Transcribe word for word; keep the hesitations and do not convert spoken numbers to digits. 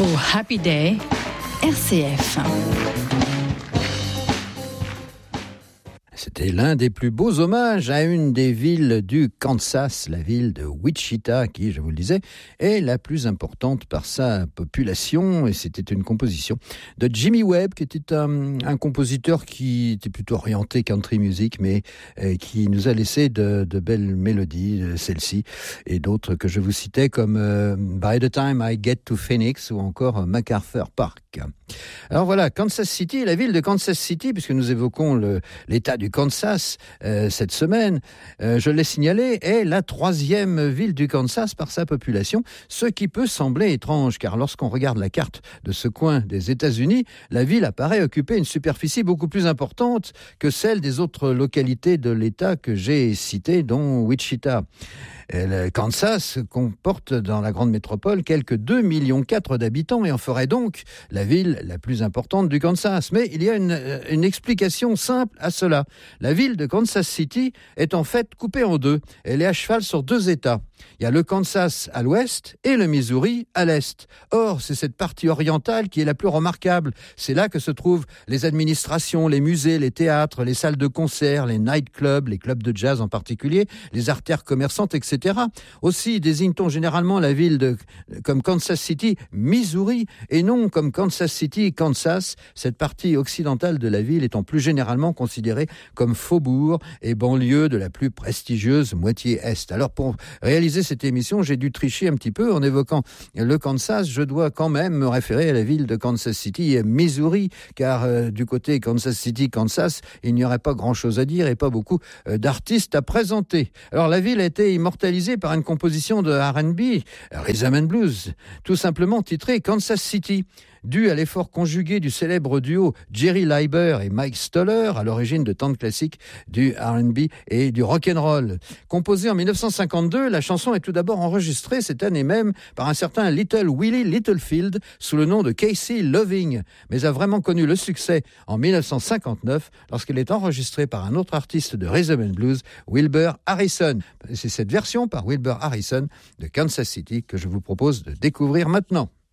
Pour Happy Day, R C F. C'était l'un des plus beaux hommages à une des villes du Kansas, la ville de Wichita, qui, je vous le disais, est la plus importante par sa population. Et c'était une composition de Jimmy Webb, qui était un, un compositeur qui était plutôt orienté country music, mais euh, qui nous a laissé de, de belles mélodies, celle-ci, et d'autres que je vous citais, comme euh, By the Time I Get to Phoenix, ou encore euh, MacArthur Park. Alors voilà, Kansas City, la ville de Kansas City, puisque nous évoquons le, l'état du Kansas euh, cette semaine, euh, je l'ai signalé, est la troisième ville du Kansas par sa population, ce qui peut sembler étrange, car lorsqu'on regarde la carte de ce coin des États-Unis, la ville apparaît occuper une superficie beaucoup plus importante que celle des autres localités de l'État que j'ai citées, dont Wichita. Le Kansas comporte dans la grande métropole quelques deux virgule quatre millions d'habitants et en ferait donc la ville la plus importante du Kansas. Mais il y a une, une explication simple à cela. La ville de Kansas City est en fait coupée en deux. Elle est à cheval sur deux États. Il y a le Kansas à l'ouest et le Missouri à l'est. Or, c'est cette partie orientale qui est la plus remarquable. C'est là que se trouvent les administrations, les musées, les théâtres, les salles de concert, les nightclubs, les clubs de jazz en particulier, les artères commerçantes, et cetera. Aussi désigne-t-on généralement la ville de, comme Kansas City, Missouri, et non comme Kansas City, Kansas, cette partie occidentale de la ville étant plus généralement considérée comme faubourg et banlieue de la plus prestigieuse moitié est. Alors pour réaliser cette émission, j'ai dû tricher un petit peu en évoquant le Kansas. Je dois quand même me référer à la ville de Kansas City, Missouri, car euh, du côté Kansas City, Kansas, il n'y aurait pas grand-chose à dire et pas beaucoup euh, d'artistes à présenter. Alors la ville a été immortalisée par une composition de R and B, Rhythm and Blues, tout simplement titrée Kansas City, dû à l'effort conjugué du célèbre duo Jerry Leiber et Mike Stoller, à l'origine de tant de classiques du R and B et du rock'n'roll. Composée en dix-neuf cent cinquante-deux, la chanson est tout d'abord enregistrée cette année même par un certain Little Willie Littlefield sous le nom de Casey Loving, mais a vraiment connu le succès en dix-neuf cent cinquante-neuf lorsqu'elle est enregistrée par un autre artiste de Rhythm and Blues, Wilbur Harrison. C'est cette version par Wilbur Harrison de Kansas City que je vous propose de découvrir maintenant.